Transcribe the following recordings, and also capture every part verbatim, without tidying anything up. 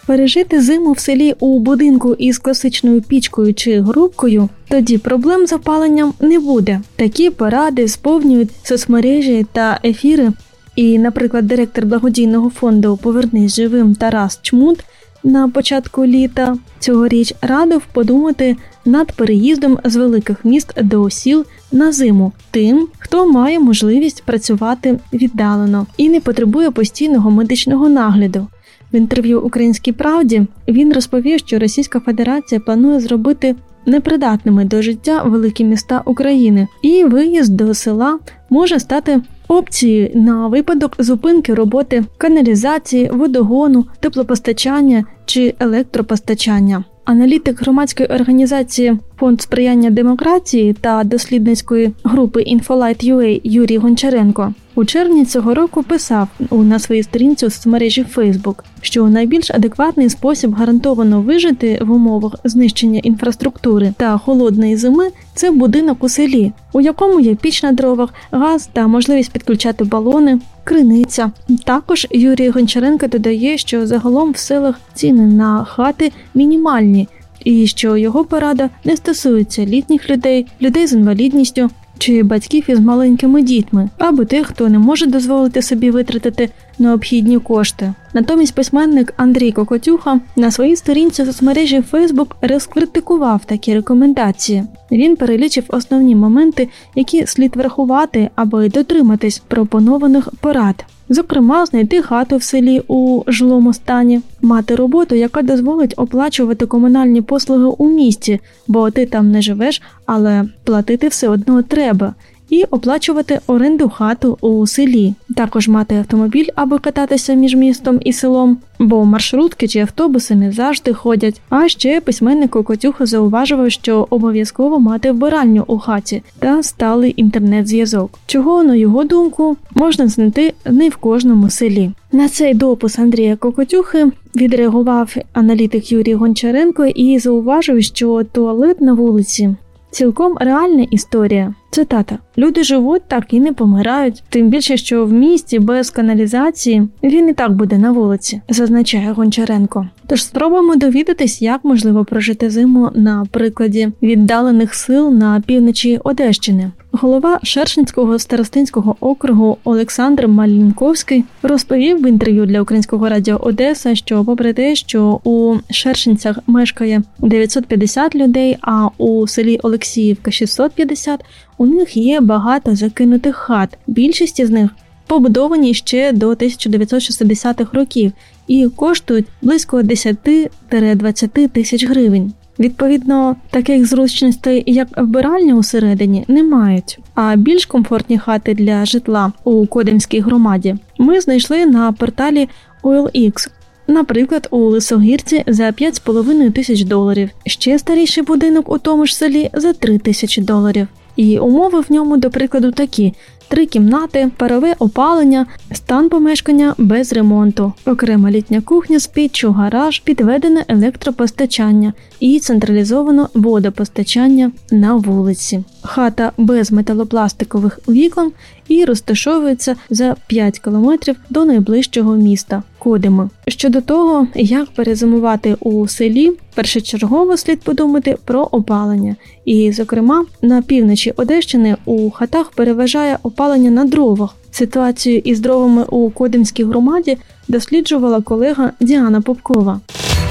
Пережити зиму в селі у будинку із класичною пічкою чи грубкою, тоді проблем з опаленням не буде. Такі поради сповнюють соцмережі та ефіри. І, наприклад, директор благодійного фонду «Повернись живим» Тарас Чмут на початку літа цьогоріч радив подумати над переїздом з великих міст до сіл на зиму тим, хто має можливість працювати віддалено і не потребує постійного медичного нагляду. В інтерв'ю «Українській правді» він розповів, що Російська Федерація планує зробити непридатними до життя великі міста України, і виїзд до села може стати опцією на випадок зупинки роботи каналізації, водогону, теплопостачання чи електропостачання. Аналітик громадської організації «Фонд сприяння демократії» та дослідницької групи «Інфолайт.ю ей» Юрій Гончаренко у червні цього року писав на своїй сторінці у соцмережі Facebook, що найбільш адекватний спосіб гарантовано вижити в умовах знищення інфраструктури та холодної зими – це будинок у селі, у якому є піч на дровах, газ та можливість підключати балони, криниця. Також Юрій Гончаренко додає, що загалом в селах ціни на хати мінімальні, і що його порада не стосується літніх людей, людей з інвалідністю чи батьків із маленькими дітьми, або тих, хто не може дозволити собі витратити необхідні кошти. Натомість письменник Андрій Кокотюха на своїй сторінці соцмережі Facebook розкритикував такі рекомендації. Він перелічив основні моменти, які слід врахувати, аби дотриматись пропонованих порад. Зокрема, знайти хату в селі у жилому стані, мати роботу, яка дозволить оплачувати комунальні послуги у місті, бо ти там не живеш, але платити все одно треба, і оплачувати оренду хату у селі. Також мати автомобіль, аби кататися між містом і селом, бо маршрутки чи автобуси не завжди ходять. А ще письменник Кокотюха зауважував, що обов'язково мати вбиральню у хаті та сталий інтернет-зв'язок, чого, на його думку, можна знайти не в кожному селі. На цей допис Андрія Кокотюхи відреагував аналітик Юрій Гончаренко і зауважив, що туалет на вулиці – цілком реальна історія. Цитата. «Люди живуть так і не помирають, тим більше, що в місті без каналізації він і так буде на вулиці», зазначає Гончаренко. Тож спробуємо довідатись, як можливо прожити зиму на прикладі віддалених сел на півночі Одещини. Голова Шершенського старостинського округу Олександр Малінковський розповів в інтерв'ю для Українського радіо Одеса, що попри те, що у Шершенцях мешкає дев'ятсот п'ятдесят людей, а у селі Олексіївка шістсот п'ятдесят, у них є багато закинутих хат. Більшість з них побудовані ще до тисяча дев'ятсот шістдесятих років і коштують близько десять-двадцять тисяч гривень. Відповідно, таких зручностей, як вбиральня усередині, не мають. А більш комфортні хати для житла у Кодимській громаді ми знайшли на порталі о ел ікс. Наприклад, у Лисогірці за п'ять з половиною тисяч доларів. Ще старіший будинок у тому ж селі за три тисячі доларів. І умови в ньому, до прикладу, такі: три кімнати, парове опалення, стан помешкання без ремонту, окрема літня кухня з піччю, гараж, підведене електропостачання і централізовано водопостачання на вулиці. Хата без металопластикових вікон і розташовується за п'ять кілометрів до найближчого міста – Кодими. Щодо того, як перезимувати у селі, першочергово слід подумати про опалення. І, зокрема, на півночі Одещини у хатах переважає опалення на дровах. Ситуацію із дровами у Кодимській громаді досліджувала колега Діана Попкова.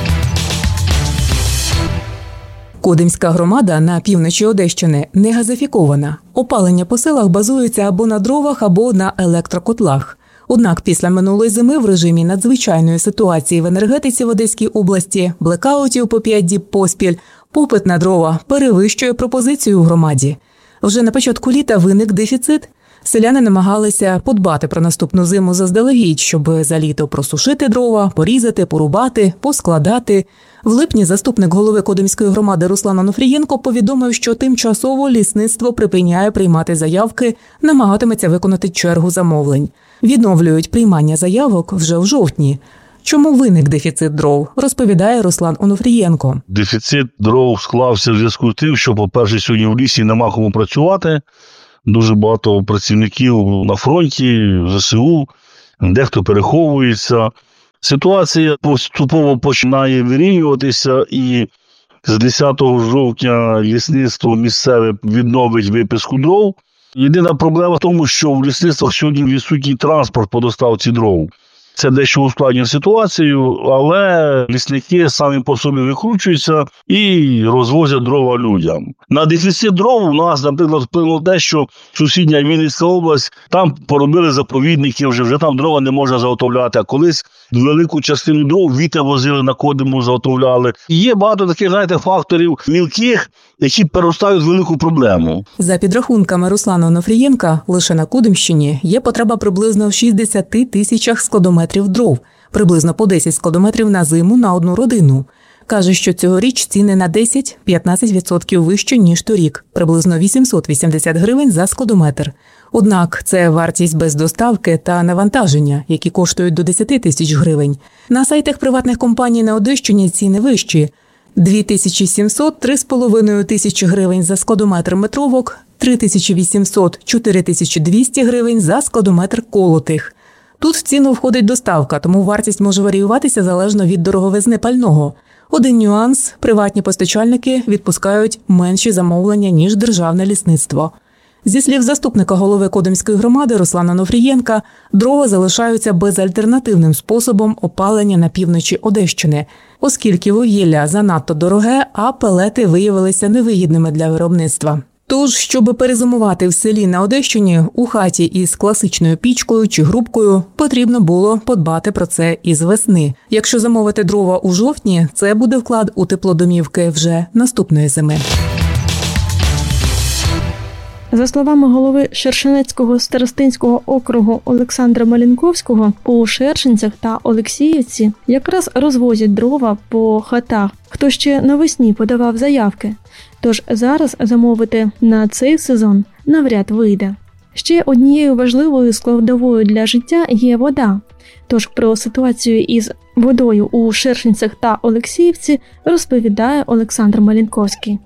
Кодимська громада на півночі Одещини не газифікована. Опалення по селах базується або на дровах, або на електрокотлах. Однак після минулої зими в режимі надзвичайної ситуації в енергетиці в Одеській області, блекаутів по п'ять діб поспіль, попит на дрова перевищує пропозицію у громаді. Вже на початку літа виник дефіцит. Селяни намагалися подбати про наступну зиму заздалегідь, щоб за літо просушити дрова, порізати, порубати, поскладати. В липні заступник голови Кодимської громади Руслан Онуфрієнко повідомив, що тимчасово лісництво припиняє приймати заявки, намагатиметься виконати чергу замовлень. Відновлюють приймання заявок вже в жовтні. Чому виник дефіцит дров, розповідає Руслан Онуфрієнко. Дефіцит дров склався в зв'язку з тим, що, по-перше, сьогодні в лісі нема кому працювати. Дуже багато працівників на фронті, в зе се у, дехто переховується. Ситуація поступово починає вирівнюватися, і з десятого жовтня лісництво місцеве відновить виписку дров. Єдина проблема в тому, що в лісництвах сьогодні відсутній транспорт по доставці дров. Це дещо ускладнює ситуацію, але лісники самі по собі викручуються і розвозять дрова людям. На дефіцит дров у нас, наприклад, вплинуло те, що сусідня Вінницька область, там поробили заповідники, вже, вже там дрова не можна заготовляти, а колись велику частину дров вітер возили на Кодиму, заготовляли. І є багато таких, знаєте, факторів мілких, які переростають в велику проблему. За підрахунками Руслана Онофрієнка, лише на Кодимщині є потреба приблизно в шістдесяти тисячах складометрів дров, приблизно по десять складометрів на зиму на одну родину. Каже, що цьогоріч ціни на десять-п'ятнадцять відсотків вище, ніж торік, приблизно вісімсот вісімдесят гривень за складометр. Однак це вартість без доставки та навантаження, які коштують до десять тисяч гривень. На сайтах приватних компаній на Одещині ціни вищі – дві тисячі сімсот – три з половиною тисячі гривень за складометр метровок, три тисячі вісімсот – чотири тисячі двісті гривень за складометр колотих. Тут в ціну входить доставка, тому вартість може варіюватися залежно від дороговизни пального. Один нюанс – приватні постачальники відпускають менші замовлення, ніж державне лісництво. Зі слів заступника голови Кодимської громади Руслана Онофрієнка, дрова залишаються безальтернативним способом опалення на півночі Одещини, оскільки вугілля занадто дороге, а пелети виявилися невигідними для виробництва. Тож, щоб перезимувати в селі на Одещині, у хаті із класичною пічкою чи грубкою, потрібно було подбати про це із весни. Якщо замовити дрова у жовтні, це буде вклад у тепло домівки вже наступної зими. За словами голови Шершенецького старостинського округу Олександра Малінковського, у Шершенцях та Олексіївці якраз розвозять дрова по хатах, хто ще навесні подавав заявки. Тож зараз замовити на цей сезон навряд вийде. Ще однією важливою складовою для життя є вода. Тож про ситуацію із водою у Шершенцях та Олексіївці розповідає Олександр Малінковський.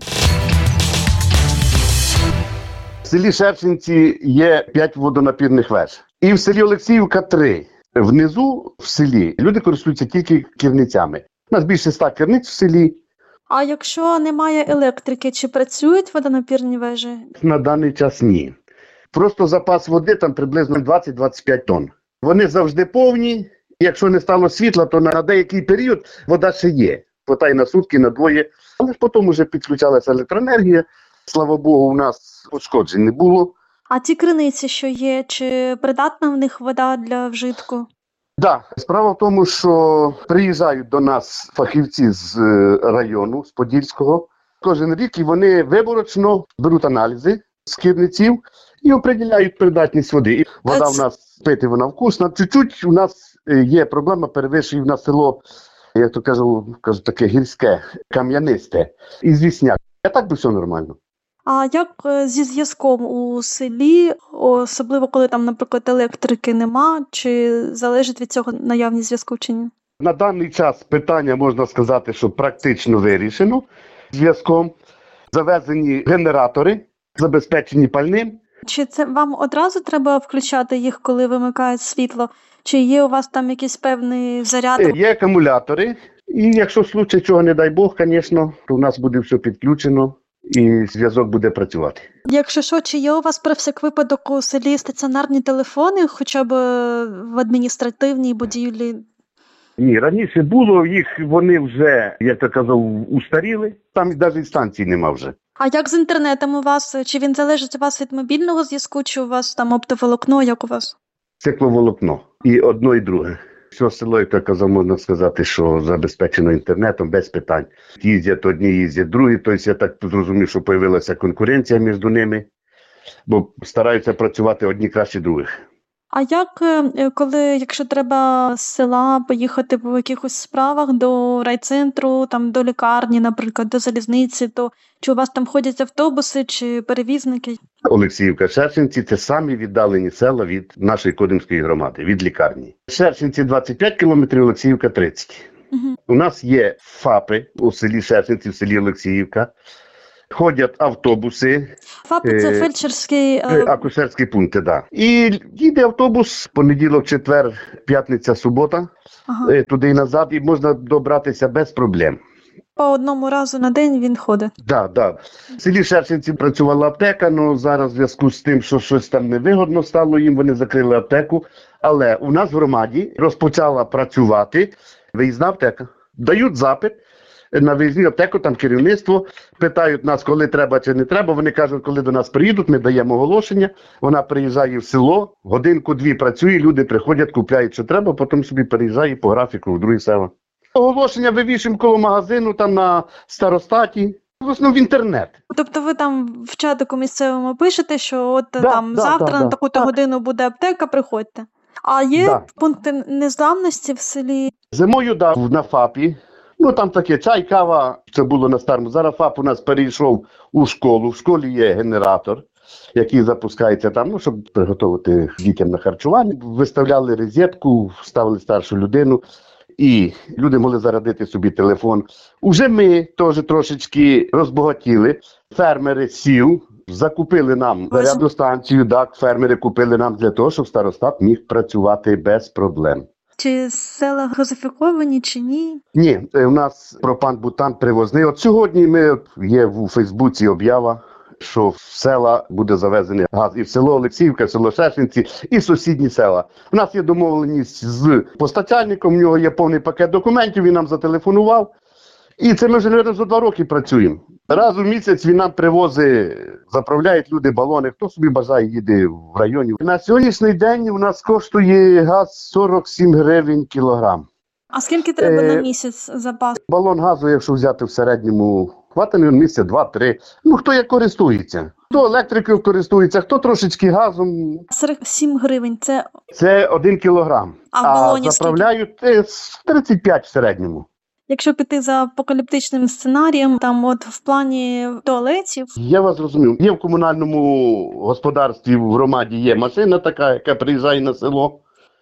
В селі Шершенці є п'ять водонапірних веж. І в селі Олексіївка три. Внизу в селі люди користуються тільки керницями. У нас більше ста керниць в селі. А якщо немає електрики, чи працюють водонапірні вежі? На даний час ні. Просто запас води там приблизно двадцять-двадцять п'ять тонн. Вони завжди повні. Якщо не стало світла, то на деякий період вода ще є. Хватає на сутки, на двоє. Але ж потім вже підключалася електроенергія. Слава Богу, у нас пошкоджень не було. А ті криниці, що є, чи придатна в них вода для вжитку? Так. Да. Справа в тому, що приїжджають до нас фахівці з району, з Подільського. Кожен рік і вони виборочно беруть аналізи з керниців і определяють придатність води. І вода в нас пити, вона вкусна. Чуть-чуть у нас є проблема, перевищує в нас село, як то кажу, кажу таке гірське, кам'янисте, і звісняк. А так би все нормально. А як зі зв'язком у селі, особливо коли там, наприклад, електрики нема, чи залежить від цього наявність зв'язку чи ні? На даний час питання, можна сказати, що практично вирішено зв'язком. Завезені генератори, забезпечені пальним. Чи це вам одразу треба включати їх, коли вимикають світло? Чи є у вас там якийсь певний заряд? Є акумулятори, і якщо в случай чого, не дай Бог, звісно, то у нас буде все підключено і зв'язок буде працювати. Якщо що, чи є у вас про всяк випадок у селі стаціонарні телефони, хоча б в адміністративній будівлі? Ні, раніше було, їх вони вже, як то казав, устаріли, там навіть станцій нема вже. А як з інтернетом у вас? Чи він залежить у вас від мобільного зв'язку, чи у вас там оптоволокно, як у вас? Цикловолокно. І одно, і друге. Все село, як то казав, можна сказати, що забезпечено інтернетом без питань. Їздять одні, їздять другі, тобто я так зрозумів, що з'явилася конкуренція між ними, бо стараються працювати одні краще других. А як, коли, якщо треба з села поїхати по якихось справах до райцентру, там до лікарні, наприклад, до залізниці, то чи у вас там ходять автобуси чи перевізники? Олексіївка, Шершенці – це самі віддалені села від нашої Кодимської громади, від лікарні. Шершенці двадцять п'ять кілометрів, Олексіївка тридцять. Угу. У нас є ФАПи у селі Шершенці, в селі Олексіївка. ходять автобуси. ФАПи – це Е, фельдшерський... Е, е, Акушерські пункти, так. Да. І їде автобус, понеділок, четвер, п'ятниця, субота, Ага. е, туди і назад, і можна добратися без проблем. По одному разу на день він ходить. Да, да. В селі Шершенці працювала аптека, але зараз в зв'язку з тим, що щось там невигодно стало їм, вони закрили аптеку. Але у нас в громаді розпочала працювати виїзна аптека. Дають запит на виїзну аптеку, там керівництво, питають нас, коли треба чи не треба. Вони кажуть, коли до нас приїдуть, ми даємо оголошення. Вона приїжджає в село, годинку-дві працює, люди приходять, купляють, що треба, потім собі переїжджає по графіку в другі села. Оголошення вивішуємо коло магазину, там на Старостаті, в основному в інтернет. Тобто ви там в чатику місцевому пишете, що от Да, там да, завтра да, на да. таку-то Так. годину буде аптека, приходьте. А є Да. пункти незламності в селі? Зимою дав на ФАПі, ну там таке чай, кава, це було на старому. Зараз ФАП у нас перейшов у школу, в школі є генератор, який запускається там, ну, щоб приготувати дітям на харчування. Виставляли розетку, ставили старшу людину, і люди могли зарядити собі телефон. Уже ми теж трошечки розбагатіли. Фермери сіл закупили нам зарядну станцію, так, фермери купили нам для того, щоб старостат міг працювати без проблем. Чи села газифіковані, чи ні? Ні, е, у нас пропан-бутан привозний. От сьогодні ми от, є у Фейсбуці об'ява, що в села буде завезений газ. І в село Олексіївка, село Шершенці, і сусідні села. У нас є домовленість з постачальником, у нього є повний пакет документів, він нам зателефонував. І це ми вже, мабуть, за два роки працюємо. Раз у місяць він нам привозить, заправляють люди балони, хто собі бажає, їде в районі. На сьогоднішній день у нас коштує газ сорок сім гривень кілограм. А скільки треба Е, на місяць запас? Балон газу, якщо взяти в середньому, хватить на місяця два-три. Ну, хто як користується. Хто електрикою користується, хто трошечки газом. сорок сім гривень – це... Це один кілограм. А в А балоні заправляють е, з тридцять п'ять в середньому. Якщо піти за апокаліптичним сценарієм, там от в плані туалетів, Я вас розумію. Є в комунальному господарстві, в громаді є машина така, яка приїжджає на село.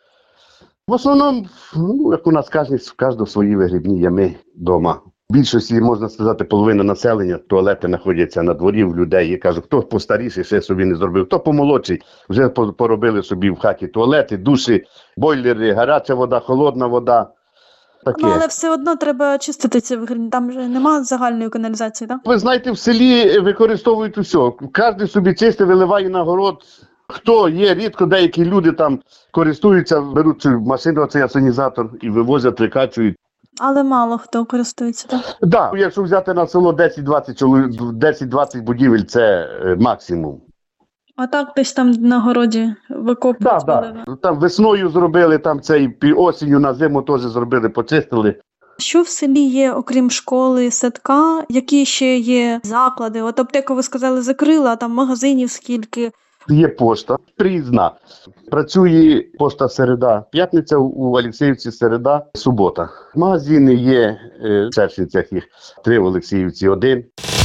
В основному, ну, як у нас кажуть, в кожного свої вигрібні ями вдома. В більшості, можна сказати, половина населення, туалети знаходяться на дворі в людей. Я кажу, хто постаріший, ще собі не зробив, хто помолодший, вже поробили собі в хаті туалети, душі, бойлери, гаряча вода, холодна вода. Таке. ну але все одно треба чистити ці вигрібні, там же немає загальної каналізації, так? Ви знаєте, в селі використовують усе. Кожен собі чисте виливає на город. Хто є, рідко деякі люди там користуються, беруть цю машину, цей асанізатор і вивозять, викачують. Але мало хто користується, так? Так, да, якщо взяти на село десять-двадцять чоловік, десять-двадцять будівель, це е, максимум. А так десь там на городі викопують. Так, да, виливи. да. Там весною зробили, там цей пі- осінню на зиму теж зробили, почистили. Що в селі є, окрім школи, садка, які ще є заклади? От аптеку, ви сказали, закрила, а там магазинів скільки? Є пошта, приїзна. Працює пошта середа, п'ятниця у Олексіївці, середа, субота. Магазини є е, в Шершенцях, їх три, в Олексіївці один.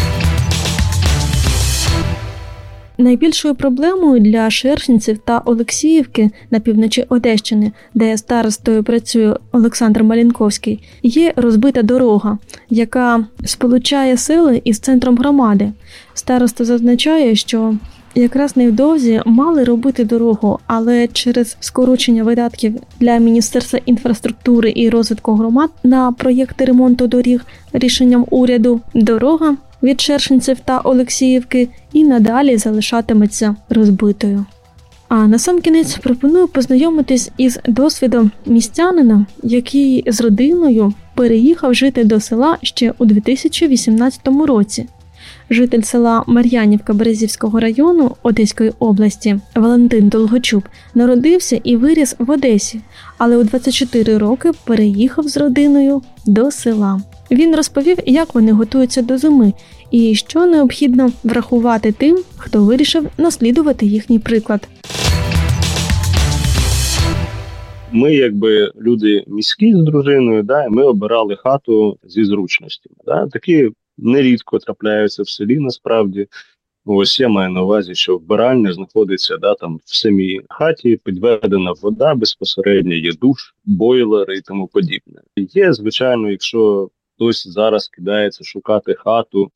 Найбільшою проблемою для Шершенців та Олексіївки на півночі Одещини, де старостою працює Олександр Малінковський, є розбита дорога, яка сполучає сели із центром громади. Староста зазначає, що якраз невдовзі мали робити дорогу, але через скорочення видатків для Міністерства інфраструктури і розвитку громад на проєкти ремонту доріг рішенням уряду дорога від Шершенців та Олексіївки і надалі залишатиметься розбитою. А насамкінець пропоную познайомитись із досвідом містянина, який з родиною переїхав жити до села ще у дві тисячі вісімнадцятому році. Житель села Мар'янівка Березівського району Одеської області Валентин Долгочуб народився і виріс в Одесі, але у двадцять чотири роки переїхав з родиною до села. Він розповів, як вони готуються до зими і що необхідно врахувати тим, хто вирішив наслідувати їхній приклад. Ми, якби люди міські з дружиною, да, ми обирали хату зі зручностями. Да. Такі нерідко трапляються в селі, насправді. Ось я маю на увазі, що вбиральня знаходиться да, там в самій хаті, підведена вода безпосередньо, є душ, бойлери і тому подібне. Є, звичайно, якщо хтось зараз кидається шукати хату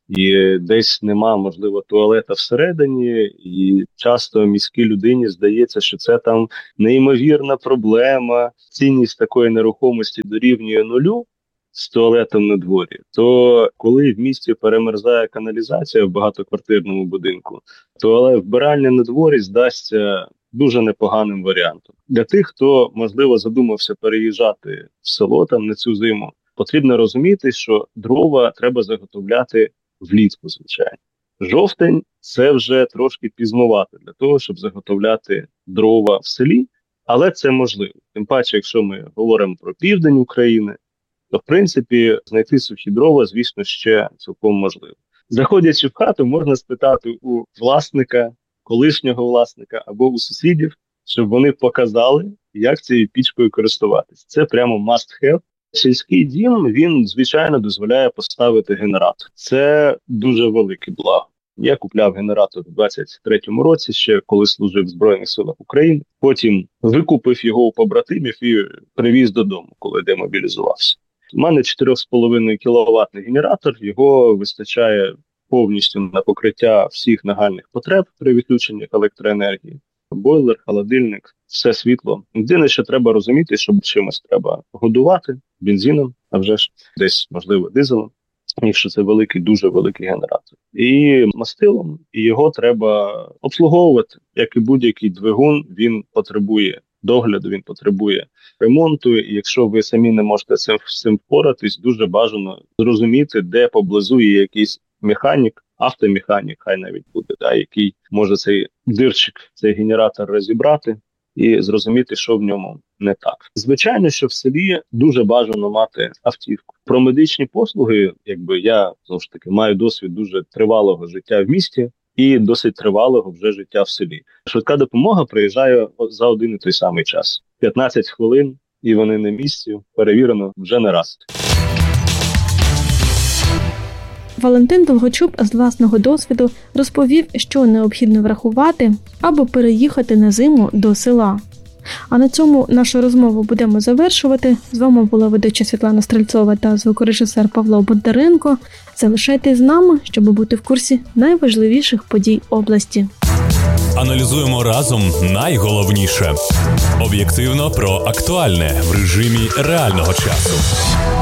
і десь нема, можливо, туалета всередині, і часто міській людині здається, що це там неймовірна проблема, цінність такої нерухомості дорівнює нулю з туалетом на дворі, то коли в місті перемерзає каналізація в багатоквартирному будинку, туалет вбиральня на дворі здасться дуже непоганим варіантом. Для тих, хто, можливо, задумався переїжджати в село там на цю зиму, потрібно розуміти, що дрова треба заготовляти влітку, звичайно. Жовтень – це вже трошки пізнувато для того, щоб заготовляти дрова в селі, але це можливо. Тим паче, якщо ми говоримо про південь України, то, в принципі, знайти сухі дрова, звісно, ще цілком можливо. Заходячи в хату, можна спитати у власника, колишнього власника або у сусідів, щоб вони показали, як цією пічкою користуватись. Це прямо must have. Сільський дім, він, звичайно, дозволяє поставити генератор. Це дуже велике благо. Я купляв генератор у двадцять третьому році, ще коли служив в Збройних силах України. Потім викупив його у побратимів і привіз додому, коли демобілізувався. У мене чотири з половиною кіловатний генератор, його вистачає повністю на покриття всіх нагальних потреб при відключенні електроенергії. Бойлер, холодильник, все світло. Єдине, що треба розуміти, що чимось треба годувати, бензином, а вже ж десь, можливо, дизелем, якщо це великий, дуже великий генератор. І мастилом, і його треба обслуговувати. Як і будь-який двигун, він потребує догляду, він потребує ремонту. І якщо ви самі не можете з цим, з цим впоратись, дуже бажано зрозуміти, де поблизу є якийсь механік, автомеханік, хай навіть буде, да, який може цей дирчик, цей генератор розібрати і зрозуміти, що в ньому не так. Звичайно, що в селі дуже бажано мати автівку. Про медичні послуги, якби я, знову ж таки, маю досвід дуже тривалого життя в місті і досить тривалого вже життя в селі. Швидка допомога приїжджає за один і той самий час. п'ятнадцять хвилин, і вони на місці, перевірено вже не раз. Валентин Долгочуб з власного досвіду розповів, що необхідно врахувати, аби переїхати на зиму до села. А на цьому нашу розмову будемо завершувати. З вами була ведуча Світлана Стрельцова та звукорежисер Павло Бондаренко. Залишайтесь з нами, щоб бути в курсі найважливіших подій області. Аналізуємо разом найголовніше. Об'єктивно про актуальне в режимі реального часу.